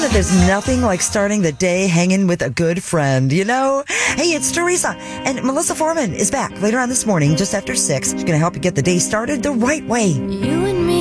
that there's nothing like starting the day hanging with a good friend, you know? Hey, it's Teresa, and Melissa Foreman is back later on this morning, just after 6. She's going to help you get the day started the right way. You and me.